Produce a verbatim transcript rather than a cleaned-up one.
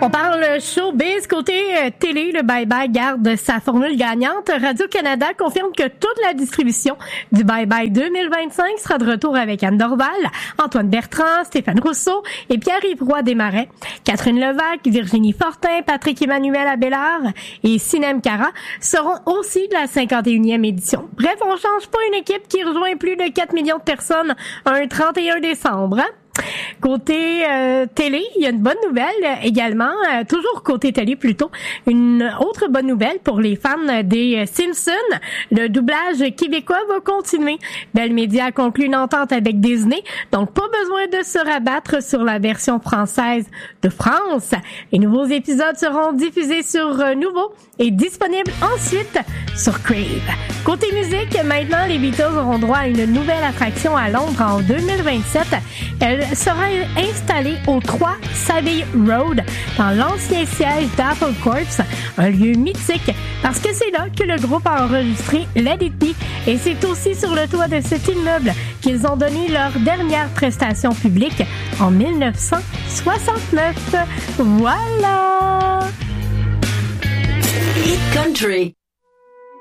On parle showbiz. Côté euh, télé, le Bye Bye garde sa formule gagnante. Radio-Canada confirme que toute la distribution du Bye Bye deux mille vingt-cinq sera de retour avec Anne Dorval, Antoine Bertrand, Stéphane Rousseau et Pierre-Yves Roy Desmarais. Catherine Levac, Virginie Fortin, Patrick Emmanuel Abélard et Sinem Cara seront aussi de la cinquante et unième édition. Bref, on change pas une équipe qui rejoint plus de quatre millions de personnes un trente et un décembre. Hein? Côté euh, télé, il y a une bonne nouvelle également, euh, toujours côté télé plutôt, une autre bonne nouvelle pour les fans des Simpsons. Le doublage québécois va continuer. Bell Media a conclu une entente avec Disney, donc pas besoin de se rabattre sur la version française de France. Les nouveaux épisodes seront diffusés sur euh, Nouveau et disponibles ensuite sur Crave. Côté musique, maintenant les Beatles auront droit à une nouvelle attraction à Londres en deux mille vingt-sept. Elle sera installée au trois Savile Road, dans l'ancien siège d'Apple Corps, un lieu mythique parce que c'est là que le groupe a enregistré Let It Be et c'est aussi sur le toit de cet immeuble qu'ils ont donné leur dernière prestation publique en dix-neuf cent soixante-neuf. Voilà! Hit Country.